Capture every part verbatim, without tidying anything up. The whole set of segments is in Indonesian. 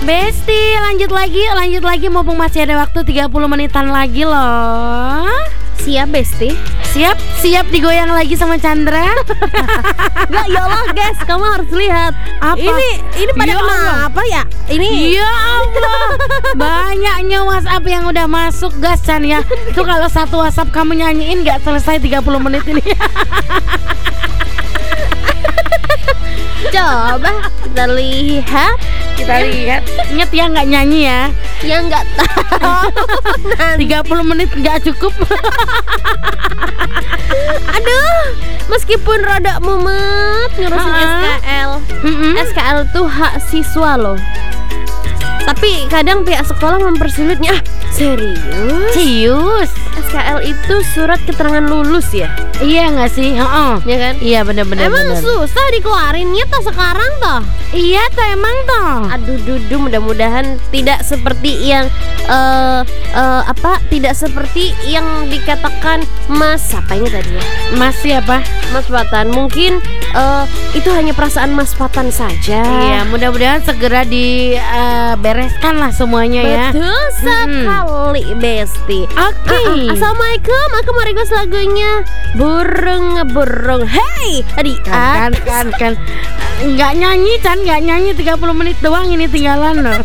Besti, lanjut lagi, lanjut lagi mumpung masih ada waktu tiga puluh menitan lagi loh. Siap Besti? Siap, siap digoyang lagi sama Chandra. Gak, ya Allah guys, kamu harus lihat. Apa? Ini ini pada Ya kenapa Allah. ya? Ini Ya Allah, banyaknya WhatsApp yang udah masuk gas Chan ya. Itu kalau satu WhatsApp kamu nyanyiin gak selesai tiga puluh menit ini. coba kita lihat. Kita lihat. Ingat ya nggak nyanyi ya. Yang nggak tahu. tiga puluh menit nggak cukup. Aduh, meskipun rada mumet ngurusin Ha-ha. S K L. Mm-mm. S K L tuh hak siswa loh. Tapi kadang pihak sekolah mempersulitnya. Ah, serius? Cius. S K L itu surat keterangan lulus ya? Iya nggak sih? Heeh. Ya kan? Iya bener-bener. Emang bener. susah dikeluarinnya toh sekarang toh? Iya tuh emang toh. Aduh dudu, mudah-mudahan tidak seperti yang eh eh, apa? Tidak seperti yang dikatakan Mas apa ini tadi ya? Mas siapa? Mas Fatan. Mungkin eh, itu hanya perasaan Mas Fatan saja. Iya, mudah-mudahan segera dibereskan lah semuanya ya. Betul sekali, Besti. Oke. Ah, ah, Assalamualaikum, aku mau request lagunya Burung-burung. Hey, tadi Kan kan kan, kan. Nggak nyanyi Chan, nggak nyanyi tiga puluh menit doang ini tinggalan loh.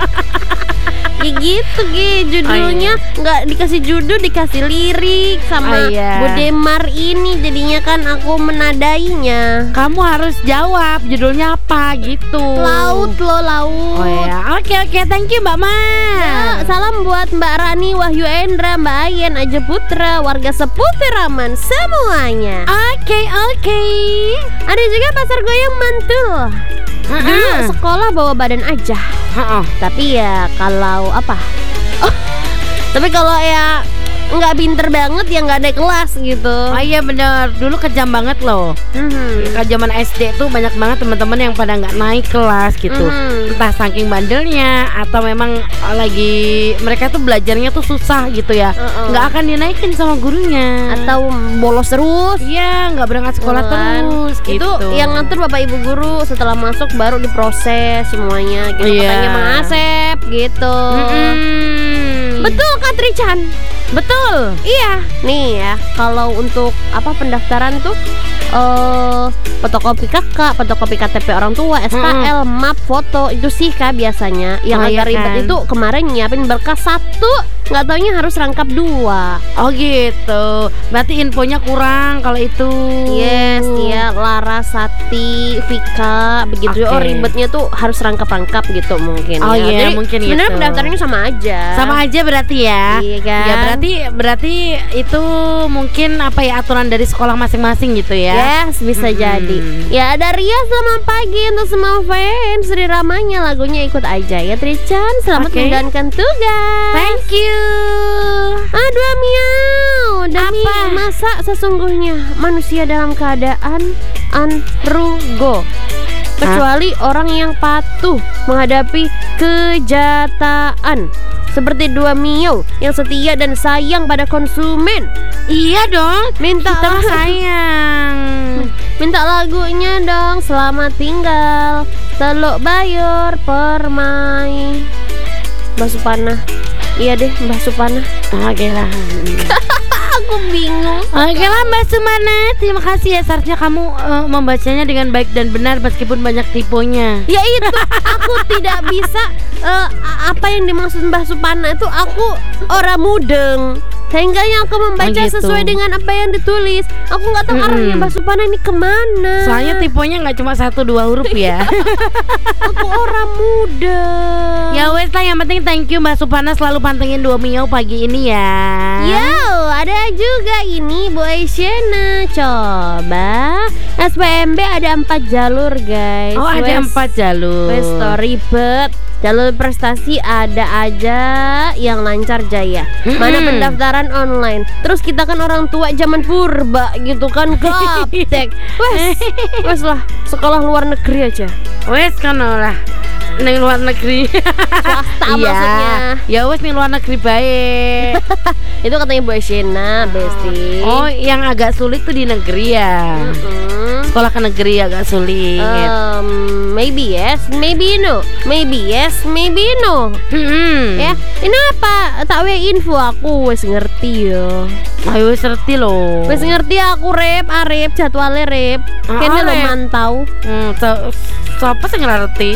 ya gitu Gi, judulnya nggak dikasih judul, dikasih lirik Oh, sama iya. Bude Mar ini, jadinya kan aku menadainya. Kamu harus jawab judulnya apa gitu. Laut lo laut. Oh ya, oke oke, thank you Mbak Ma. Ya, salam buat Mbak Rani, Wahyu Endra, Mbak Ayen, Aja Putra, warga Seputiraman semuanya. Oke oke. Ada juga Pasar Goyang Mantul. Dulu sekolah bawa badan aja. Heeh. Tapi ya kalau apa? Oh, tapi kalau ya nggak pinter banget ya nggak ada kelas gitu. Oh iya bener, dulu kejam banget loh. Mhm. Kalau zaman S D tuh banyak banget teman-teman yang pada nggak naik kelas gitu. Mhm. Entah saking bandelnya atau memang lagi mereka tuh belajarnya tuh susah gitu ya. Uh-uh. Nggak akan dinaikin sama gurunya. Atau bolos terus. Iya, nggak berangkat sekolah Kan. terus gitu. Itu yang ngatur Bapak Ibu guru, setelah masuk baru diproses semuanya gitu. Iya. Katanya Mang Asep gitu. Mm-mm. Betul Kak Trichan. Betul. Iya, nih ya, kalau untuk apa pendaftaran tuh eh fotokopi kakak, fotokopi K T P orang tua, S K L, map, foto itu sih Kak biasanya. Yang Oh, agak iya ribet kan? itu kemarin nyiapin berkas satu, nggak taunya harus rangkap dua. Oh gitu. Berarti infonya kurang kalau itu. Yes, ya Lara, Sati, Vika, begitu. Oke. Oh ribetnya tuh harus rangkap-rangkap gitu mungkin. Oh ya. iya, Jadi, mungkin sebenarnya gitu. pendaftarannya sama aja. Sama aja berarti ya. Iya kan? Ya berarti berarti itu mungkin apa ya aturan dari sekolah masing-masing gitu ya. Yes, bisa Mm-mm. jadi. Ya ada Ria, selamat pagi untuk semua fans. Sri Ramanya lagunya ikut aja ya Trichan. Selamat Oke. menjalankan tugas. Thank you. Aduh miau. Demi Apa? masa sesungguhnya manusia dalam keadaan anrugo, kecuali orang yang patuh menghadapi kejataan, seperti dua mio yang setia dan sayang pada konsumen. Iya dong. Minta Kita lah- sayang. Minta lagunya dong. Selamat tinggal Teluk Bayur Permai. Mbak Supana. Iya deh Mbak Supana. Oke lah. Aku bingung. Oke lah Mbak Sumana. Terima kasih ya, seharusnya kamu eh, membacanya dengan baik dan benar meskipun banyak tiponya. Ya itu aku tidak bisa eh, a- apa yang dimaksud Mbak Supana itu, aku orang mudeng. Sehingga aku membaca Oh, gitu. sesuai dengan apa yang ditulis. Aku nggak tahu Mm-mm. arahnya Mbak Supana ini kemana. Soalnya tiponya nggak cuma satu dua huruf ya. aku orang muda. Ya wes lah, yang penting thank you Mbak Supana selalu pantengin Dua Mio pagi ini ya. Yo, ada juga ini Bu Aisyana. Coba S P M B ada empat jalur guys. Oh ada Wes- empat jalur. Wes toh ribet. Jalur prestasi ada aja yang lancar jaya. Mana Mm-mm. pendaftaran online. Terus kita kan orang tua zaman purba gitu kan, gaptek. Wes, wes lah sekolah luar negeri aja. Wes kan lah. Neng luar negeri. Swasta Iya. maksudnya. Ya wes ning luar negeri baik. Itu katanya Bu Shena, Besti. Oh, yang agak sulit tuh di negeri ya. Mm-mm. Sekolah ke negeri agak sulit. Um, maybe yes, maybe no, maybe yes, maybe no. Hmm. Ya, ini apa? Tak we info aku wes ngerti yo. Ayo wes ngerti loh. Wes ngerti aku rep, arep jadwalnya rep. Ah, Kene lo Rep. mantau. Hmm, so, siapa sih ngerti?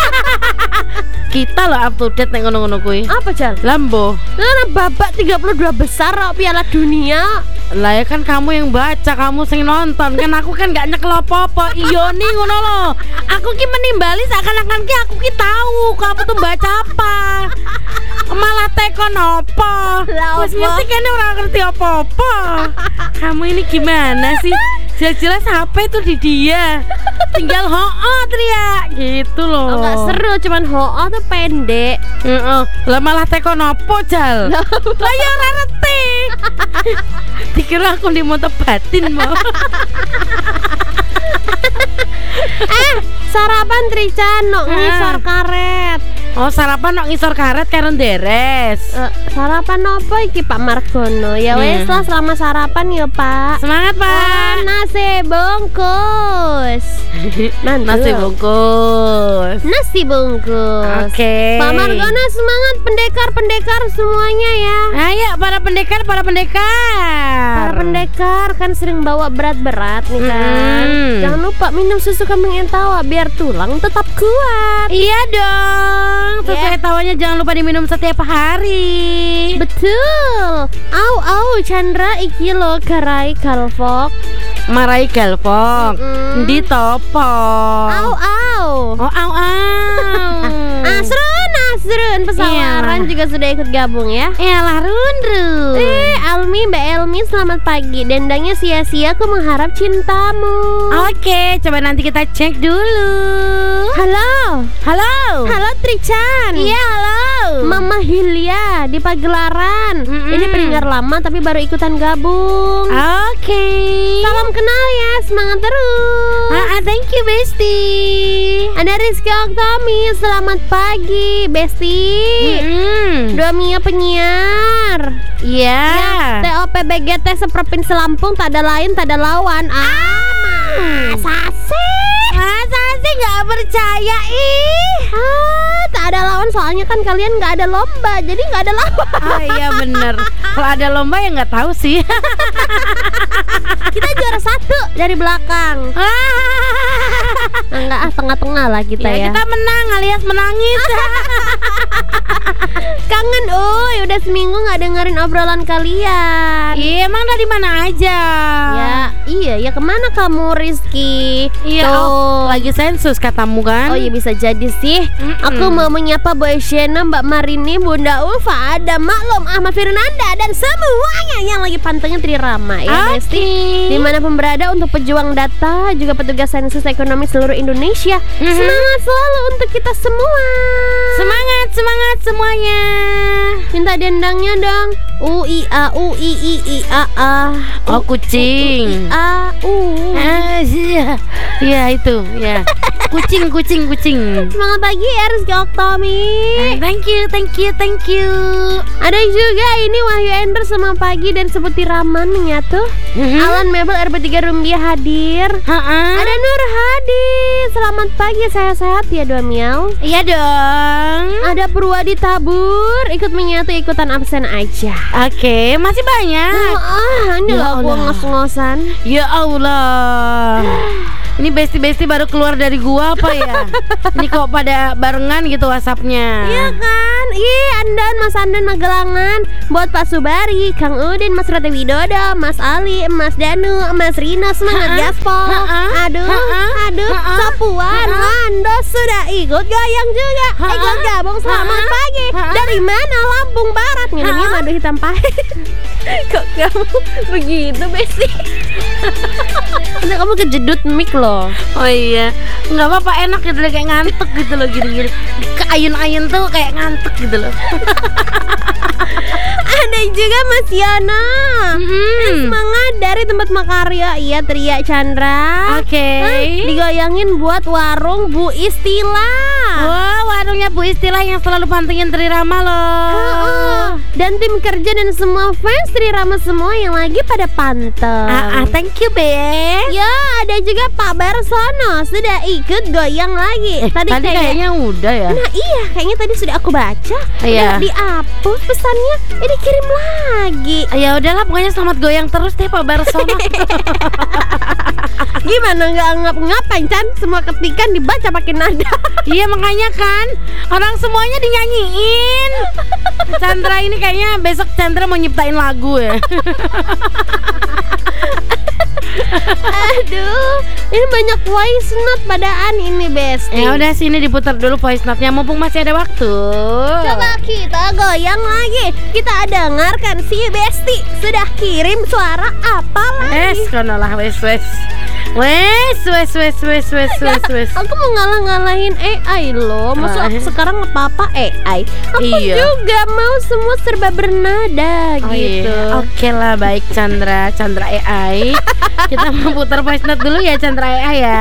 Kita loh up to date nek ngono-ngono kuwi. Apa Jal? Lambo. Nah, babak tiga puluh dua besar kok Piala Dunia. Lah ya kan kamu yang baca, kamu sing nonton. Kan aku kan gak nyekel apa-apa. Iyo nih ngono loh. Aku ki menimbali seakan-akan ki aku ki tahu kamu tuh baca apa. Malah tekon apa. Lah Wes apa? ngerti kan orang ngerti apa-apa. Kamu ini gimana sih? Jelas-jelas H P tuh di dia. Tinggal ho-oh teriak gitu loh. Oh, gak seru, cuman ho tuh pendek. Heeh. Lah malah tekon apa, Jal? Lah ya ora ngerti. Dikira aku di motor batin mau. Eh, sarapan Trican nok Ah. ngisor karet. Oh, sarapan nok ngisor karet karo deres. Eh, sarapan apa iki Pak Margono? Ya wes Hmm. lah, selama sarapan ya Pak. Semangat, Ah, Pak. nasi bungkus. Nanti Nasi loh. bungkus. Nasi bungkus. Oke. Pak Margono semangat pendekar-pendekar semuanya ya. Ayo para pendekar, para pendekar. Para pendekar kan sering bawa berat-berat nih kan. Mm-mm. Jangan lupa minum susu kambing entawa biar tulang tetap kuat. Iya dong. Susu Yeah. etawanya jangan lupa diminum setiap hari. Betul. Au au Chandra iki lo garai galvok. Marai galvok. Mm-mm. Di topo. Au au. Oh, au au. Asrun Asrun pesawaran Iyalah. juga sudah ikut gabung ya. Elah Rundru. Eh Almi Mbak Elmi selamat pagi. Dendangnya sia-sia aku mengharap cintamu. Oke, coba nanti kita cek dulu. Halo. Halo. Halo Trichan. Iya, halo. Mama Hilya di Pagelaran. Mm-mm. Ini pendengar lama tapi baru ikutan gabung. Oke. Salam kenal ya, semangat terus. Ah, ah, thank you, Besti. Ada Rizky Oktami, selamat pagi Besti. Hmm. Dua Mia penyiar. Iya. Ya, T O P B G T seprovinsi Lampung tak ada lain tak ada lawan. Ah, masa sih? Masa sih nggak percaya ih? Ah, tak ada lawan soalnya kan kalian nggak ada lomba, jadi nggak ada lawan. Oh iya bener. Kalau ada lomba ya nggak tahu sih. Kita juara satu dari belakang. Enggak ah, tengah-tengah lah kita Ya, ya. kita menang alias menangis. Kangen, uy, udah seminggu nggak dengerin obrolan kalian. Iya, emang dari mana aja? Ya, iya ya kemana kamu Rizky? Iya, Tuh. oh, lagi sensus katamu kan? Oh iya bisa jadi sih. Mm-mm. Aku mau menyapa Boy Shena, Mbak Marini, Bunda Ulfa, ada Maklum, Ahmad Firnanda dan semuanya yang lagi pantengin Trirama ya Oke. Besti. Dimanapun berada untuk pejuang data juga petugas sensus ekonomi seluruh Indonesia. Mhm. Semangat selalu untuk kita semua. Semangat, semangat semuanya. Minta dendangnya dong. U I A U I I I A A. Oh, kucing. A U. Ah, iya. Iya itu, ya. Kucing, kucing, kucing. Semangat pagi ya Rizky Oktami. Ah, thank you, thank you, thank you. Ada juga ini Wahyu Ender sama pagi dan seperti Raman menyatu. Mhm. Alan Mebel R B tiga Rumbia hadir. Ha-ha. Ada Nur Hadi. Selamat pagi, sehat-sehat ya Dua Miau. Iya dong. Ada Purwadi Tabur ikut menyatu, ikutan absen aja. Oke, masih banyak. Ah, ini Ya lah gua Allah. ngos-ngosan. Ya Allah. Ini besti-besti baru keluar dari gua apa ya? Ini kok pada barengan gitu WhatsAppnya. Iya kan? Ih, Andan, Mas Andan Magelangan. Buat Pak Subari, Kang Udin, Mas Rete Widodo, Mas Ali, Mas Danu, Mas Rina, semangat Ha-ha. gaspol. Ha-ha. Aduh, Ha-ha. aduh, Ha-ha. Sapuan, Ha-ha. Ando sudah ikut goyang juga. Ha-ha. Ikut gabung, selamat Ha-ha. pagi. Ha-ha. Dari mana? Lampung Barat. Minumnya Ha-ha. madu hitam pahit. Kok kamu begitu, Besti? Nanti kamu kejedut mic loh. Oh iya, nggak apa-apa, enak gitu loh, kayak ngantuk gitu loh, gini-gini. Ke ayun-ayun tuh kayak ngantuk gitu loh. Ada ada juga Mas Yana. Mm-mm. Semangat dari tempat makarya. Iya Tria Chandra. Oke. Hah, digoyangin buat warung Bu Istilah. Wah, warungnya Bu Istilah yang selalu pantengin Trirama loh. Oh, dan tim kerja dan semua fans Trirama semua yang lagi pada panteng. Ah, ah, thank you, Be. Ya, ada juga Pak Barsono sudah ikut goyang lagi. Eh, tadi, kayak- kayaknya udah ya. Nah iya, kayaknya tadi sudah aku baca. Iya. Udah dihapus pesannya, eh dikirim lagi. Ya udahlah, pokoknya selamat goyang terus deh Pak Barsono. Gimana nggak ngap-ngapain Chan? Semua ketikan dibaca pakai nada. Iya makanya kan, orang semuanya dinyanyiin. Chandra ini kayaknya besok Chandra mau nyiptain lagu ya. Aduh, ini banyak voice note padaan ini Besti. Ya udah sini diputar dulu voice note-nya mumpung masih ada waktu. Coba kita goyang lagi. Kita dengarkan si Besti sudah kirim suara apa Wes, lagi. kono lah wes wes. Wes wes wes wes wes wes wes. Aku mau ngalah-ngalahin A I loh. Maksud aku sekarang apa-apa A I. Aku Iya. juga mau semua serba bernada Oh gitu. iya. Oke lah, baik Chandra, Chandra A I. Kita mau putar voice note dulu ya Chandra A I ya.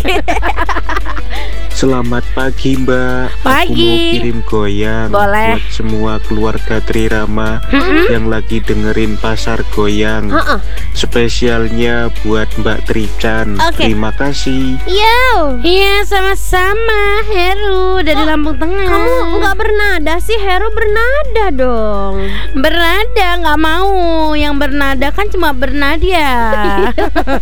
Selamat pagi Mbak. Pagi. Aku mau kirim goyang Boleh. buat semua keluarga Trirama yang lagi dengerin Pasar Goyang. Heeh. Spesialnya buat Mbak Trichan. Oke. Terima kasih. Yo, Iya sama-sama Heru dari Lampung Tengah. kamu nggak bernada sih? Heru bernada dong. Bernada nggak mau, yang bernada kan cuma bernadia.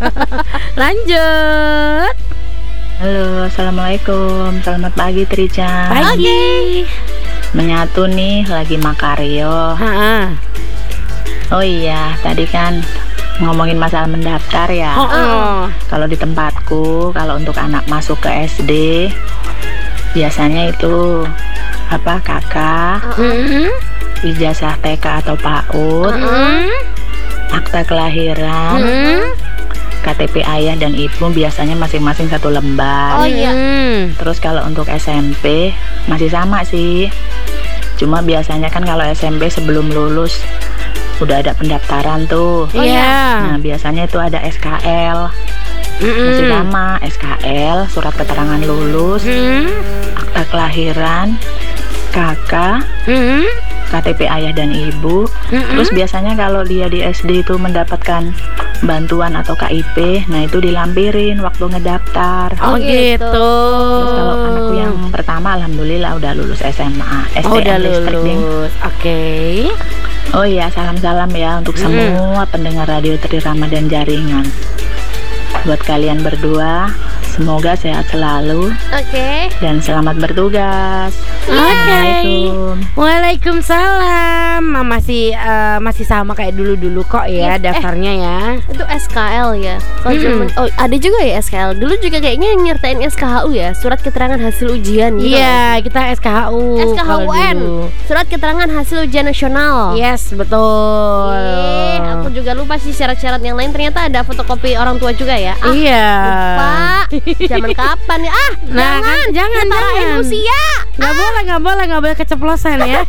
Lanjut. Halo, assalamualaikum. Selamat pagi Trica. Pagi. Menyatu nih, lagi makaryo. Ha-ha. Oh iya, tadi kan ngomongin masalah mendaftar ya. Oh, oh. Kalau di tempatku, kalau untuk anak masuk ke S D, biasanya itu apa kakak, Mm-mm. ijazah T K atau PAUD, Mm-mm. akta kelahiran, Mm-mm. K T P ayah dan ibu biasanya masing-masing satu lembar. Oh iya. Mm. Terus kalau untuk S M P masih sama sih. Cuma biasanya kan kalau S M P sebelum lulus udah ada pendaftaran tuh. Iya. Nah, biasanya itu ada S K L. Mm-mm. Masih sama, S K L, surat keterangan lulus, Mm. akta kelahiran, kakak, Mm. K T P ayah dan ibu. Mm-mm. Terus biasanya kalau dia di S D itu mendapatkan bantuan atau K I P, nah itu dilampirin waktu ngedaftar. Oh gitu. Terus kalau anakku yang pertama alhamdulillah udah lulus S M A, S T M Oh, udah listrik, Ding. lulus. Oke. Oh iya, salam-salam ya untuk Mm. semua pendengar radio Trirama dan jaringan. Buat kalian berdua, semoga sehat selalu Oke. dan selamat bertugas. Oke. Assalamualaikum. Waalaikumsalam. Ma, Masih eh, masih sama kayak dulu-dulu kok ya Iya, eh. daftarnya ya. Itu S K L ya. Kalau Mm-mm. zaman- oh ada juga ya S K L. Dulu juga kayaknya nyertain S K H U ya, surat keterangan hasil ujian gitu. Iya, kita S K H U. S K H kalau U N, dulu. surat keterangan hasil ujian nasional. Yes, betul. Ih, aku juga lupa sih syarat-syarat yang lain. Ternyata ada fotokopi orang tua juga ya. Ah, Iya. Pak, zaman kapan ya? Ah, Nah, jangan, kan, jangan, nyetarain jangan. usia. Nggak boleh, nggak boleh, nggak boleh keceplosan ya.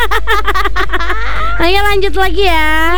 Ayo lanjut lagi ya.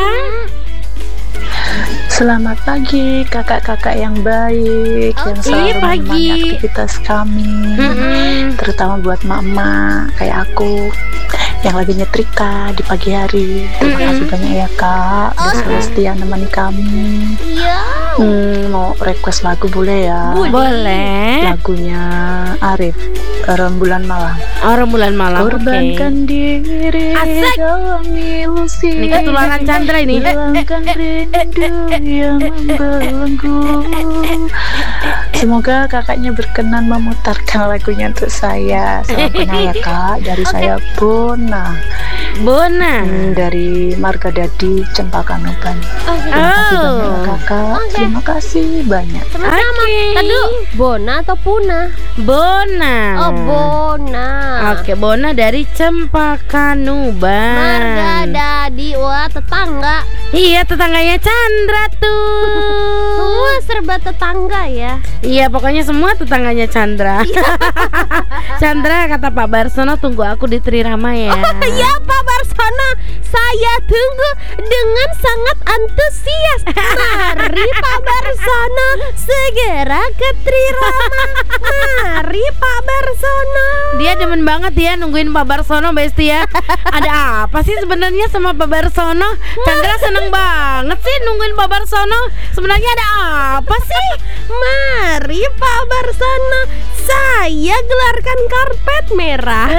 Selamat pagi kakak-kakak yang baik yang Oke, selalu pagi. menemani aktivitas kami, Mm-mm. terutama buat mama kayak aku yang lagi nyetrika di pagi hari. Terima Mm-mm. kasih banyak ya kak, udah selalu setia nemani kami. Iya. Hmm, mau request lagu boleh ya? Boleh. Lagunya Arif, Rembulan Malam. Oh, rembulan malam. Oke. Korbankan diri Asik. dalam ilusi. Ini ketularan Chandra ini. Hilangkan rindu yang membelenggu. Semoga kakaknya berkenan memutarkan lagunya untuk saya. Salam kenal ya kak, dari saya Bona, Bona. Hmm, dari Marga Dadi Cempaka Nuban. Oke. Terima kasih Oh. banyak ya kakak. Terima kasih banyak. Sama-sama. Oke. Tadi dulu, Bona atau Puna? Bona. Oh, Bona. Oke, Bona dari Cempaka Nuban. Marga Dadi, wah tetangga. Iya, tetangganya Chandra tuh. Semua serba tetangga ya. Iya, pokoknya semua tetangganya Chandra. Chandra kata Pak Barsono tunggu aku di Trirama ya. Iya Pak Barsono. Sono. Saya tunggu dengan sangat antusias. Mari Pak Barsono segera ke Trirama. Mari Pak Barsono. Dia demen banget ya nungguin Pak Barsono, Besti ya. Ada apa sih sebenarnya sama Pak Barsono? Chandra seneng banget sih nungguin Pak Barsono. Sebenarnya ada apa sih? Mari Pak Barsono, saya gelarkan karpet merah.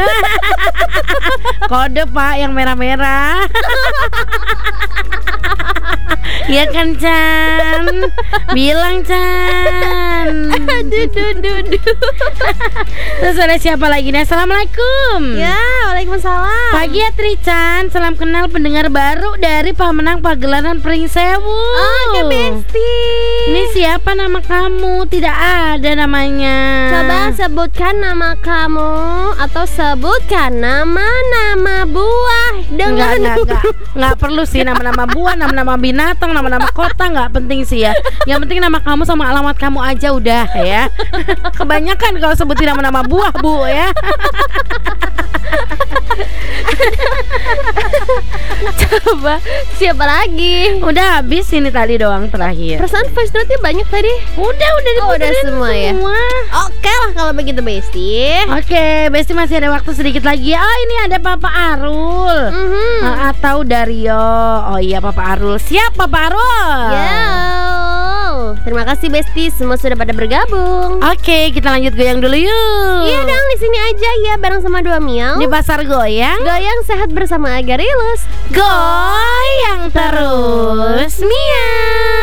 Kode Pak yang merah-merah. Iya kan Chan? Bilang Chan. Aduh, duh, duh, duh. Terus ada siapa lagi nih? Assalamualaikum. Ya, waalaikumsalam. Pagi ya Tri Chan, salam kenal pendengar baru dari pemenang pagelaran Pring Sewu. Oke Besti. Ini siapa nama kamu? Tidak ada namanya. Coba sebutkan nama kamu atau sebutkan nama-nama buah Enggak, dengan enggak, enggak, enggak perlu sih nama-nama buah, nama-nama binatang, nama-nama kota nggak penting sih ya. Yang penting nama kamu sama alamat kamu aja udah ya. Kebanyakan kalau sebutin nama-nama buah Bu ya. Coba siapa lagi? Udah habis ini tadi doang terakhir. Perasaan voice note-nya banyak tadi. Udah, udah Oh, udah diputerin semua ya? semua. Oke lah kalau begitu Besti. Oke, Besti masih ada waktu sedikit lagi. Oh, ini ada Papa Arul. Mhm. Uh, atau Dario. Oh iya Papa Arul. Siap Papa Arul. Yo. Terima kasih Besti, semua sudah pada bergabung. Oke, kita lanjut goyang dulu yuk. Iya dong, di sini aja ya bareng sama dua miau. Di pasar goyang. Goyang sehat bersama Agarilus. Goyang terus, Mia.